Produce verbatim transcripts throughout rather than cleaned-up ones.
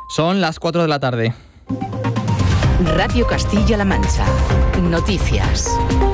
Son las cuatro de la tarde. Radio Castilla-La Mancha. Noticias.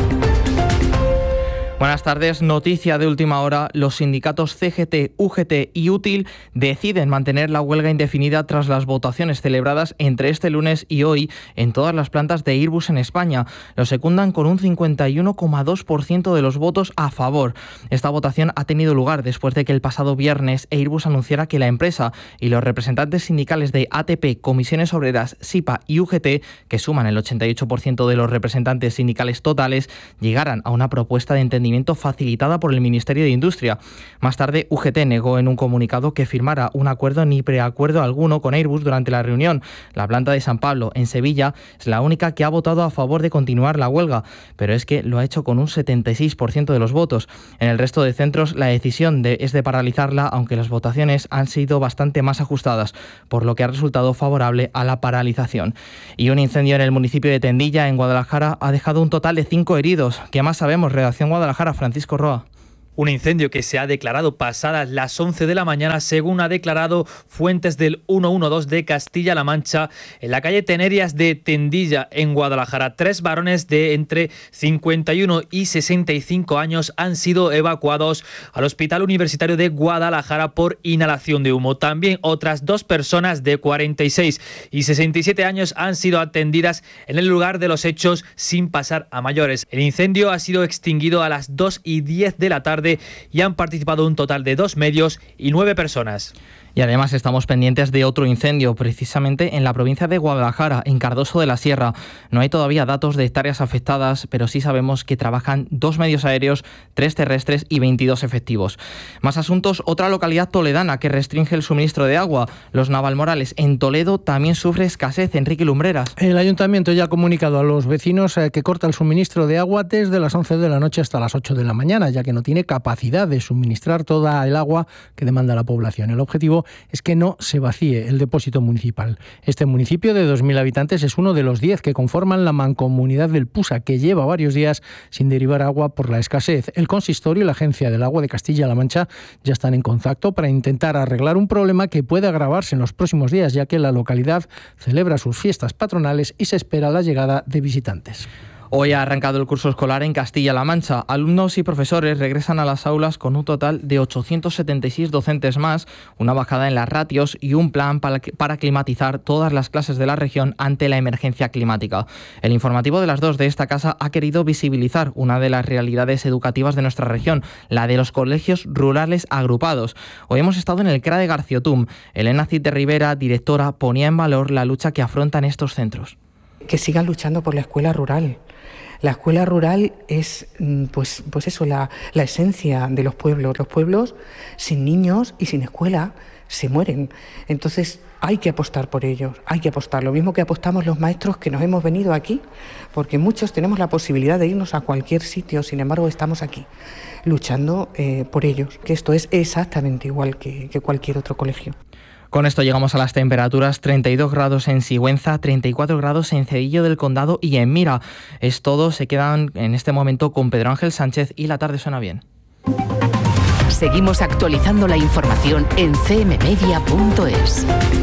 Buenas tardes. Noticia de última hora. Los sindicatos C G T, U G T y Útil deciden mantener la huelga indefinida tras las votaciones celebradas entre este lunes y hoy en todas las plantas de Airbus en España. Lo secundan con un cincuenta y uno coma dos por ciento de los votos a favor. Esta votación ha tenido lugar después de que el pasado viernes Airbus anunciara que la empresa y los representantes sindicales de A T P, Comisiones Obreras, SIPA y U G T, que suman el ochenta y ocho por ciento de los representantes sindicales totales, llegaran a una propuesta de entendimiento facilitada por el Ministerio de Industria. Más tarde, U G T negó en un comunicado que firmara un acuerdo ni preacuerdo alguno con Airbus durante la reunión. La planta de San Pablo, en Sevilla, es la única que ha votado a favor de continuar la huelga, pero es que lo ha hecho con un setenta y seis por ciento de los votos. En el resto de centros, la decisión de, es de paralizarla, aunque las votaciones han sido bastante más ajustadas, por lo que ha resultado favorable a la paralización. Y un incendio en el municipio de Tendilla, en Guadalajara, ha dejado un total de cinco heridos. ¿Qué más sabemos? Redacción Guadalajara. Francisco Roa. Un incendio que se ha declarado pasadas las once de la mañana, según ha declarado fuentes del ciento doce de Castilla-La Mancha, en la calle Tenerias de Tendilla, en Guadalajara. Tres varones de entre cincuenta y uno y sesenta y cinco años han sido evacuados al Hospital Universitario de Guadalajara por inhalación de humo. También otras dos personas de cuarenta y seis y sesenta y siete años han sido atendidas en el lugar de los hechos sin pasar a mayores. El incendio ha sido extinguido a las dos y diez de la tarde y han participado un total de dos medios y nueve personas. Y además estamos pendientes de otro incendio, precisamente en la provincia de Guadalajara, en Cardoso de la Sierra. No hay todavía datos de hectáreas afectadas, pero sí sabemos que trabajan dos medios aéreos, tres terrestres y veintidós efectivos. Más asuntos, otra localidad toledana que restringe el suministro de agua. Los Navalmorales, en Toledo, también sufre escasez. Enrique Lumbreras. El ayuntamiento ya ha comunicado a los vecinos que corta el suministro de agua desde las once de la noche hasta las ocho de la mañana, ya que no tiene capacidad de suministrar toda el agua que demanda la población. El objetivo es que no se vacíe el depósito municipal. Este municipio de dos mil habitantes es uno de los diez que conforman la mancomunidad del Pusa, que lleva varios días sin derivar agua por la escasez. El consistorio y la Agencia del Agua de Castilla-La Mancha ya están en contacto para intentar arreglar un problema que puede agravarse en los próximos días, ya que la localidad celebra sus fiestas patronales y se espera la llegada de visitantes. Hoy ha arrancado el curso escolar en Castilla-La Mancha. Alumnos y profesores regresan a las aulas con un total de ochocientos setenta y seis docentes más, una bajada en las ratios y un plan para, para climatizar todas las clases de la región ante la emergencia climática. El informativo de las dos de esta casa ha querido visibilizar una de las realidades educativas de nuestra región, la de los colegios rurales agrupados. Hoy hemos estado en el C R A de Garciotum. Elena Cid de Rivera, directora, ponía en valor la lucha que afrontan estos centros. Que sigan luchando por la escuela rural. La escuela rural es, pues, pues eso, la, la esencia de los pueblos. Los pueblos sin niños y sin escuela se mueren. Entonces hay que apostar por ellos, hay que apostar. Lo mismo que apostamos los maestros que nos hemos venido aquí, porque muchos tenemos la posibilidad de irnos a cualquier sitio, sin embargo estamos aquí, luchando eh, por ellos, que esto es exactamente igual que, que cualquier otro colegio. Con esto llegamos a las temperaturas: treinta y dos grados en Sigüenza, treinta y cuatro grados en Cedillo del Condado y en Mira. Es todo, se quedan en este momento con Pedro Ángel Sánchez y la tarde suena bien. Seguimos actualizando la información en c m media punto es.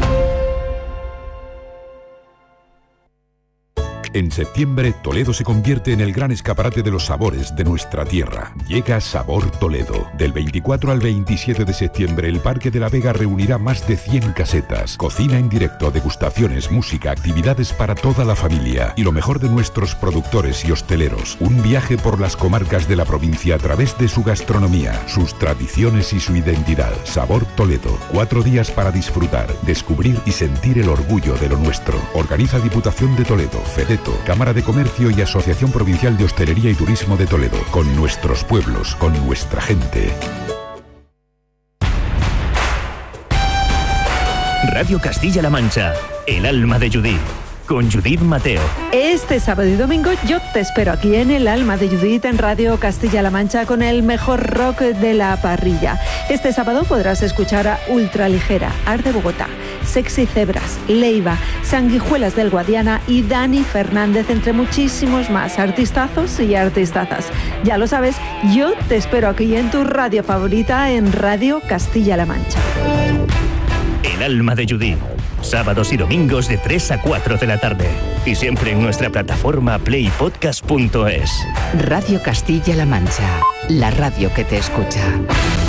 En septiembre, Toledo se convierte en el gran escaparate de los sabores de nuestra tierra. Llega Sabor Toledo. Del veinticuatro al veintisiete de septiembre, el Parque de la Vega reunirá más de cien casetas. Cocina en directo, degustaciones, música, actividades para toda la familia. Y lo mejor de nuestros productores y hosteleros. Un viaje por las comarcas de la provincia a través de su gastronomía, sus tradiciones y su identidad. Sabor Toledo. Cuatro días para disfrutar, descubrir y sentir el orgullo de lo nuestro. Organiza Diputación de Toledo, FEDETO, Cámara de Comercio y Asociación Provincial de Hostelería y Turismo de Toledo. Con nuestros pueblos, con nuestra gente. Radio Castilla-La Mancha, el alma de Judith, con Judith Mateo. Este sábado y domingo yo te espero aquí en el alma de Judith en Radio Castilla-La Mancha con el mejor rock de la parrilla. Este sábado podrás escuchar a Ultraligera, Art de Bogotá, Sexy Cebras, Leiva, Sanguijuelas del Guadiana y Dani Fernández, entre muchísimos más artistazos y artistazas. Ya lo sabes, yo te espero aquí en tu radio favorita en Radio Castilla-La Mancha. El alma de Judith, Sábados y domingos de tres a cuatro de la tarde. Y siempre en nuestra plataforma play podcast punto es. Radio Castilla-La Mancha, la radio que te escucha.